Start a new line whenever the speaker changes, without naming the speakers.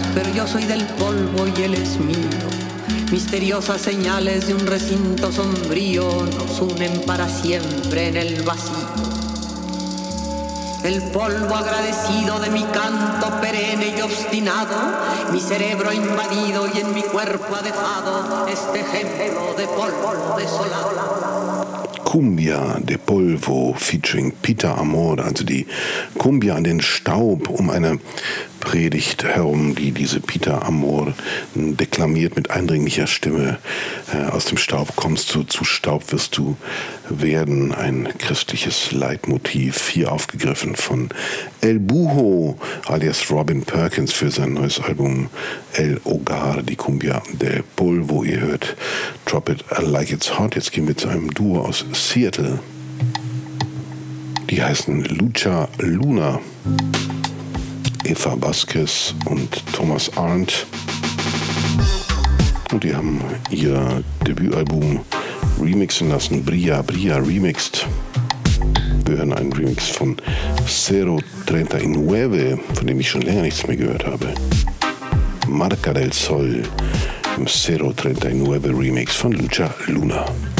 pero yo soy del polvo y él es mío. Misteriosas señales de un recinto sombrío nos unen para siempre en el vacío. El polvo agradecido de mi canto perenne y obstinado, mi cerebro invadido y en mi cuerpo ha dejado este ejemplo de polvo desolado.
Cumbia de Polvo featuring Peter Amor, also die Cumbia an den Staub um eine Predigt herum, die diese Peter Amor deklamiert mit eindringlicher Stimme. Aus dem Staub kommst du, zu Staub wirst du werden. Ein christliches Leitmotiv, hier aufgegriffen von El Buho alias Robin Perkins für sein neues Album El Hogar, die Cumbia de Polvo. Ihr hört Drop It Like It's Hot. Jetzt gehen wir zu einem Duo aus Seattle. Die heißen Lucha Luna. Eva Vasquez und Thomas Arndt. Und die haben ihr Debütalbum remixen lassen, Bria Bria Remixed. Wir hören einen Remix von 039, von dem ich schon länger nichts mehr gehört habe. Marca del Sol im 039 Remix von Lucha Luna.